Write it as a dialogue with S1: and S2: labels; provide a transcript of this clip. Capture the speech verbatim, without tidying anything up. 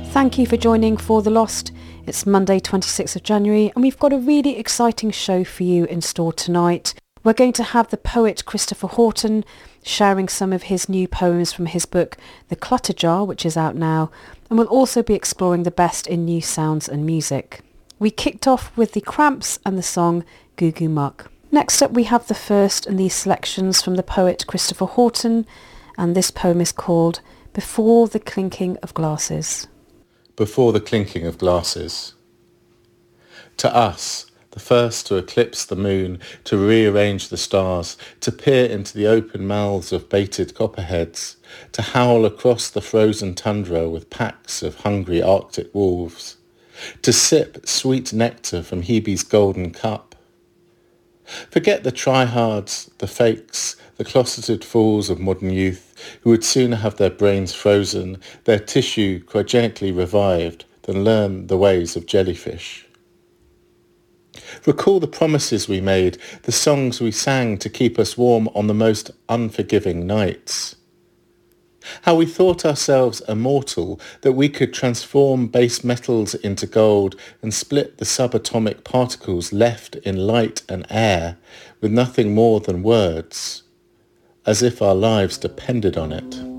S1: Thank you for joining For the Lost. It's Monday twenty-sixth of January and we've got a really exciting show for you in store tonight. We're going to have the poet Christopher Horton sharing some of his new poems from his book The Clutter Jar, which is out now, and we'll also be exploring the best in new sounds and music. We kicked off with the Cramps and the song Goo Goo Muck. Next up we have the first in these selections from the poet Christopher Horton, and this poem is called Before the Clinking of Glasses.
S2: Before the clinking of glasses. To us, the first to eclipse the moon, to rearrange the stars, to peer into the open mouths of baited copperheads, to howl across the frozen tundra with packs of hungry Arctic wolves, to sip sweet nectar from Hebe's golden cup. Forget the tryhards, the fakes, the closeted fools of modern youth who would sooner have their brains frozen, their tissue cryogenically revived, than learn the ways of jellyfish. Recall the promises we made, the songs we sang to keep us warm on the most unforgiving nights. How we thought ourselves immortal, that we could transform base metals into gold and split the subatomic particles left in light and air with nothing more than words, as if our lives depended on it.